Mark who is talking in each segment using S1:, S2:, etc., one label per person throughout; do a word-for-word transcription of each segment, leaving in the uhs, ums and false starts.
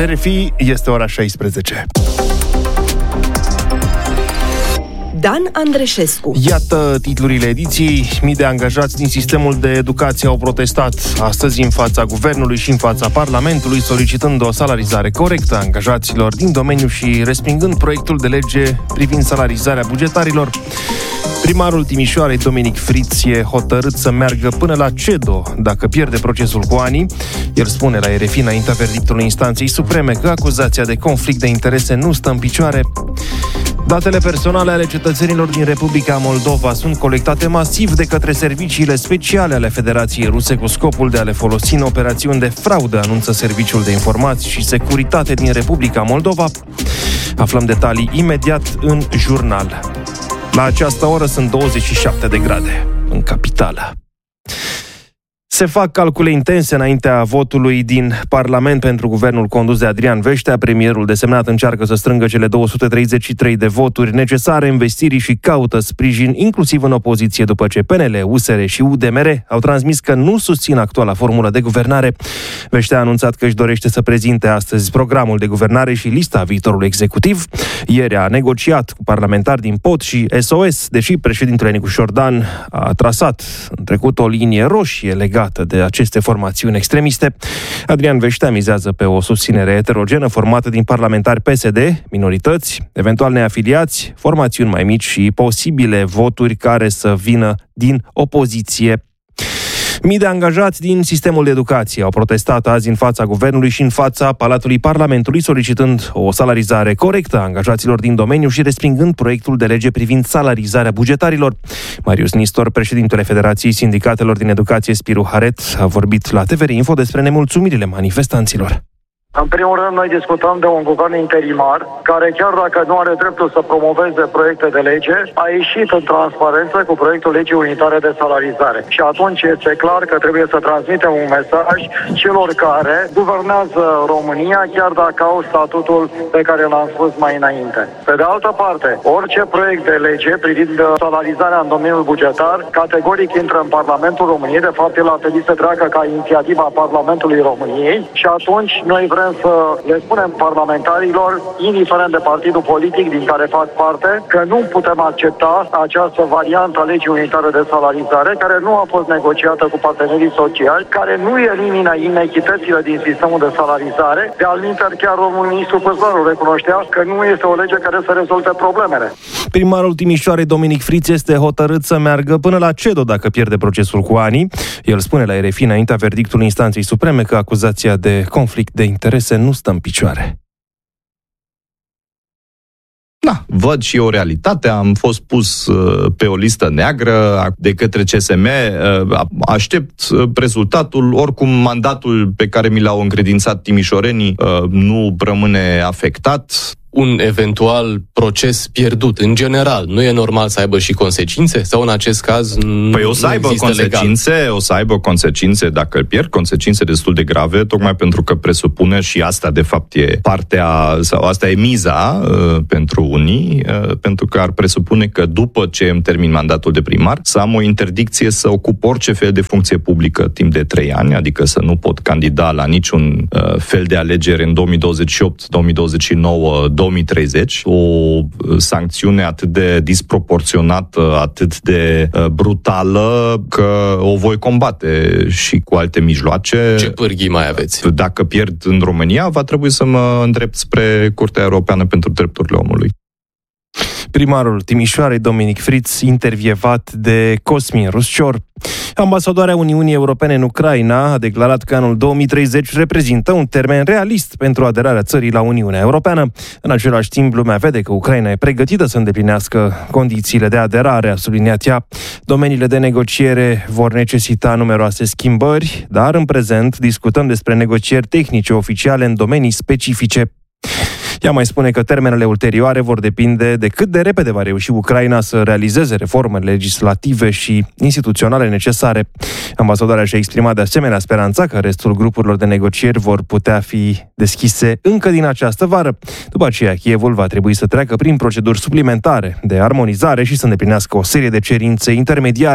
S1: R F I, este ora șaisprezece.
S2: Dan Andreșescu.
S1: Iată titlurile ediției. Mii de angajați din sistemul de educație au protestat astăzi în fața Guvernului și în fața Parlamentului, solicitând o salarizare corectă a angajaților din domeniu și respingând proiectul de lege privind salarizarea bugetarilor. Primarul Timișoarei, Dominic Friț, e hotărât să meargă până la CEDO dacă pierde procesul cu A N I. El spune la R F I, înaintea verdictului instanței supreme, că acuzația de conflict de interese nu stă în picioare. Datele personale ale cetățenilor din Republica Moldova sunt colectate masiv de către serviciile speciale ale Federației Ruse cu scopul de a le folosi în operațiuni de fraudă, anunță Serviciul de Informații și Securitate din Republica Moldova. Aflăm detalii imediat în jurnal. La această oră sunt douăzeci și șapte de grade în capitală. Se fac calcule intense înaintea votului din Parlament pentru guvernul condus de Adrian Veștea. Premierul desemnat încearcă să strângă cele două sute treizeci și trei de voturi necesare investirii și caută sprijin inclusiv în opoziție, după ce P N L, U S R și U D M R au transmis că nu susțin actuala formulă de guvernare. Veștea a anunțat că își dorește să prezinte astăzi programul de guvernare și lista viitorului executiv. Ieri a negociat cu parlamentari din P O T și S O S, deși președintele Nicu Șordan a trasat în trecut o linie roșie legată de aceste formațiuni extremiste. Adrian Veștea mizează pe o susținere eterogenă formată din parlamentari P S D, minorități, eventual neafiliați, formațiuni mai mici și posibile voturi care să vină din opoziție. Mii de angajați din sistemul de educație au protestat azi în fața Guvernului și în fața Palatului Parlamentului, solicitând o salarizare corectă a angajaților din domeniu și respingând proiectul de lege privind salarizarea bugetarilor. Marius Nistor, președintele Federației Sindicatelor din Educație Spiru Haret, a vorbit la T V R Info despre nemulțumirile manifestanților.
S3: În primul rând, noi discutăm de un guvern interimar, care chiar dacă nu are dreptul să promoveze proiecte de lege, a ieșit în transparență cu proiectul legii unitare de salarizare. Și atunci este clar că trebuie să transmitem un mesaj celor care guvernează România, chiar dacă au statutul pe care l-am spus mai înainte. Pe de altă parte, orice proiect de lege privind salarizarea în domeniul bugetar, categoric intră în Parlamentul României. De fapt, el ar trebui să treacă ca inițiativa Parlamentului României și atunci noi vrem să le spunem parlamentarilor, indiferent de partidul politic din care fac parte, că nu putem accepta această variantă a legii unitare de salarizare, care nu a fost negociată cu partenerii sociali, care nu elimină inechitățile din sistemul de salarizare. De altminteri, chiar domnul ministru Păsăru recunoștea că nu este o lege care să rezolve problemele.
S1: Primarul Timișoarei, Dominic Friț, este hotărât să meargă până la CEDO dacă pierde procesul cu A N I. El spune la R F I, înaintea verdictului instanței supreme, că acuzația de conflict de interese nu stă în picioare.
S4: Da, văd și eu realitatea, am fost pus uh, pe o listă neagră de către C S M, uh, aștept uh, rezultatul, oricum mandatul pe care mi l-au încredințat timișorenii uh, nu rămâne afectat.
S5: Un eventual proces pierdut, în general, nu e normal să aibă și consecințe? Sau în acest caz nu
S4: Păi o să aibă consecințe, legal. o să aibă consecințe dacă îl pierd, consecințe destul de grave, tocmai pentru că presupune, și asta de fapt e partea, sau asta e miza uh, pentru unii, uh, pentru că ar presupune că după ce îmi termin mandatul de primar, să am o interdicție să ocup orice fel de funcție publică timp de trei ani, adică să nu pot candida la niciun uh, fel de alegere în două mii douăzeci și opt, două mii douăzeci și nouă, două mii treizeci, o sancțiune atât de disproporționată, atât de uh, brutală, că o voi combate și cu alte mijloace.
S5: Ce pârghii mai aveți?
S4: Dacă pierd în România, va trebui să mă îndrept spre Curtea Europeană pentru Drepturile Omului.
S1: Primarul Timișoarei, Dominic Friț, intervievat de Cosmin Ruscior. Ambasadoarea Uniunii Europene în Ucraina a declarat că anul două mii treizeci reprezintă un termen realist pentru aderarea țării la Uniunea Europeană. În același timp, lumea vede că Ucraina e pregătită să îndeplinească condițiile de aderare, a subliniat ea. Domeniile de negociere vor necesita numeroase schimbări, dar în prezent discutăm despre negocieri tehnice oficiale în domenii specifice. Ea mai spune că termenele ulterioare vor depinde de cât de repede va reuși Ucraina să realizeze reformele legislative și instituționale necesare. Ambasadoarea și-a exprimat de asemenea speranța că restul grupurilor de negocieri vor putea fi deschise încă din această vară. După aceea, Kievul va trebui să treacă prin proceduri suplimentare de armonizare și să îndeplinească o serie de cerințe intermediare,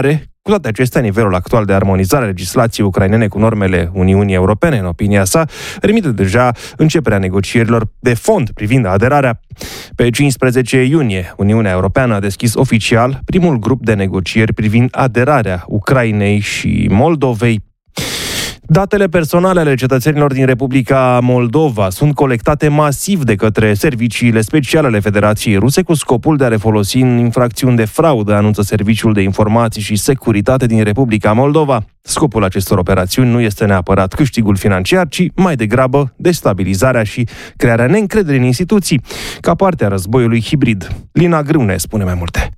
S1: Cu toate acestea, nivelul actual de armonizare a legislației ucrainene cu normele Uniunii Europene, în opinia sa, permite deja începerea negocierilor de fond privind aderarea. Pe cincisprezece iunie, Uniunea Europeană a deschis oficial primul grup de negocieri privind aderarea Ucrainei și Moldovei. Datele personale ale cetățenilor din Republica Moldova sunt colectate masiv de către serviciile speciale ale Federației Ruse cu scopul de a le folosi în infracțiuni de fraudă, anunță Serviciul de Informații și Securitate din Republica Moldova. Scopul acestor operațiuni nu este neapărat câștigul financiar, ci mai degrabă destabilizarea și crearea neîncrederii în instituții, ca parte a războiului hibrid. Lina Grâu ne spune mai multe.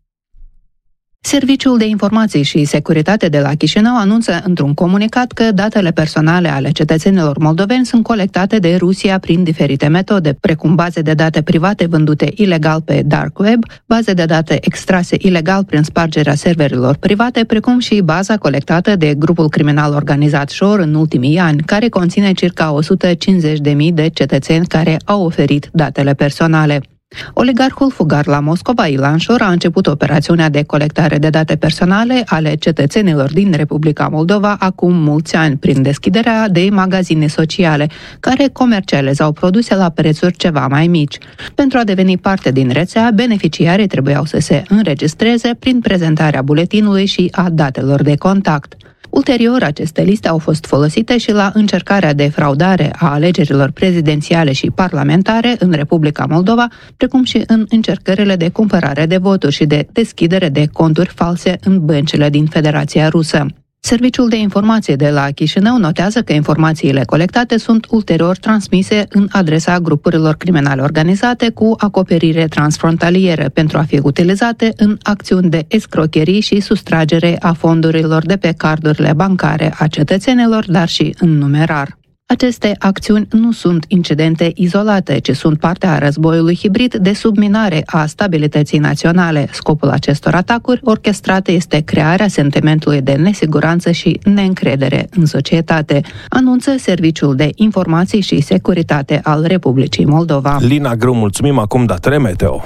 S6: Serviciul de Informații și Securitate de la Chișinău anunță într-un comunicat că datele personale ale cetățenilor moldoveni sunt colectate de Rusia prin diferite metode, precum baze de date private vândute ilegal pe Dark Web, baze de date extrase ilegal prin spargerea serverilor private, precum și baza colectată de grupul criminal organizat Shor în ultimii ani, care conține circa o sută cincizeci de mii de cetățeni care au oferit datele personale. Oligarhul fugar la Moscova, Ilan Shor, a început operațiunea de colectare de date personale ale cetățenilor din Republica Moldova acum mulți ani, prin deschiderea de magazine sociale, care comercializau produse la prețuri ceva mai mici. Pentru a deveni parte din rețea, beneficiarii trebuiau să se înregistreze prin prezentarea buletinului și a datelor de contact. Ulterior, aceste liste au fost folosite și la încercarea de fraudare a alegerilor prezidențiale și parlamentare în Republica Moldova, precum și în încercările de cumpărare de voturi și de deschidere de conturi false în băncile din Federația Rusă. Serviciul de Informație de la Chișinău notează că informațiile colectate sunt ulterior transmise în adresa grupurilor criminale organizate cu acoperire transfrontalieră pentru a fi utilizate în acțiuni de escrocherii și sustragere a fondurilor de pe cardurile bancare a cetățenilor, dar și în numerar. Aceste acțiuni nu sunt incidente izolate, ci sunt parte a războiului hibrid de subminare a stabilității naționale. Scopul acestor atacuri orchestrate este crearea sentimentului de nesiguranță și neîncredere în societate, anunță Serviciul de Informații și Securitate al Republicii Moldova.
S1: Lina Grâu, mulțumim. Acum datele meteo.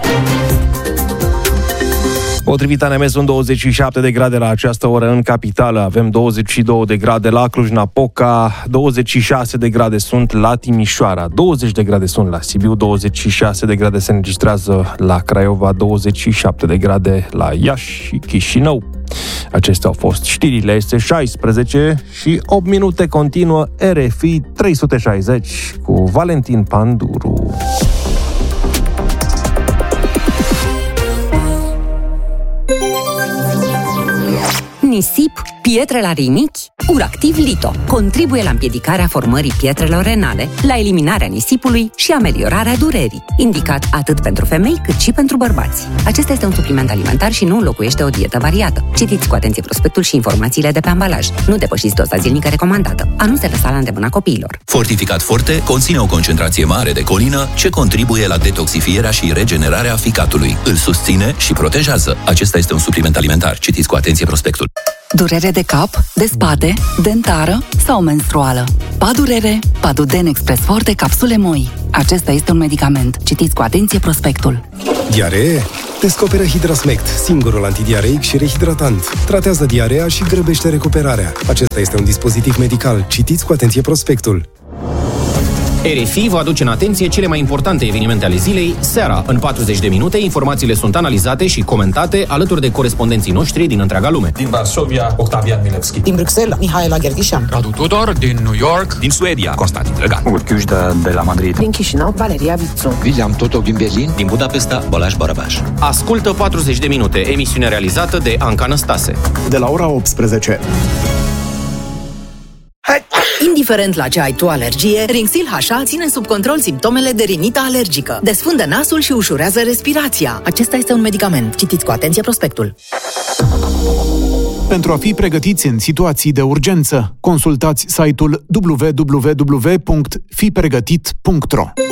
S1: Potrivit A N M, sunt douăzeci și șapte de grade la această oră în capitală, avem douăzeci și două de grade la Cluj-Napoca, douăzeci și șase de grade sunt la Timișoara, douăzeci de grade sunt la Sibiu, douăzeci și șase de grade se înregistrează la Craiova, douăzeci și șapte de grade la Iași și Chișinău. Acestea au fost știrile. Este șaisprezece și opt minute, continuă R F I trei sute șaizeci cu Valentin Panduru.
S7: Nisip, pietre la rinichi, Uractiv Lito contribuie la împiedicarea formării pietrelor renale, la eliminarea nisipului și ameliorarea durerii, indicat atât pentru femei cât și pentru bărbați. Acesta este un supliment alimentar și nu înlocuiește o dietă variată. Citiți cu atenție prospectul și informațiile de pe ambalaj. Nu depășiți doza zilnică recomandată. A nu se lăsa la îndemâna copiilor.
S8: Fortificat Forte conține o concentrație mare de colină ce contribuie la detoxifierea și regenerarea ficatului. Îl susține și protejează. Acesta este un supliment alimentar. Citiți cu atenție prospectul.
S9: Durere de cap, de spate, dentară sau menstruală. Padurere, Paduden Express Forte capsule moi. Acesta este un medicament. Citiți cu atenție prospectul.
S10: Diaree? Descoperă Hidrasmect, singurul antidiareic și rehidratant. Tratează diarea și grăbește recuperarea. Acesta este un dispozitiv medical. Citiți cu atenție prospectul.
S11: R F I vă aduce în atenție cele mai importante evenimente ale zilei, seara. În patruzeci de minute, informațiile sunt analizate și comentate alături de corespondenții noștri din întreaga lume.
S12: Din Varsovia, Octavian Milevski.
S13: Din Bruxelles, Mihaela Gherghișan.
S14: Radu Tudor, din New York.
S15: Din Suedia, Constantin Drăgan.
S16: Urchiușda de la Madrid.
S17: Din Chișinău, Valeria Vițu.
S18: William Totov din Berlin.
S19: Din Budapesta, Balázs Barabás.
S11: Ascultă patruzeci de minute, emisiune realizată de Anca Năstase.
S20: De la ora optsprezece.
S2: Indiferent la ce ai tu alergie, Rinxil H A ține sub control simptomele de rinită alergică. Desfundă nasul și ușurează respirația. Acesta este un medicament. Citiți cu atenție prospectul.
S20: Pentru a fi pregătiți în situații de urgență, consultați site-ul w w w punct fi pregătit punct r o.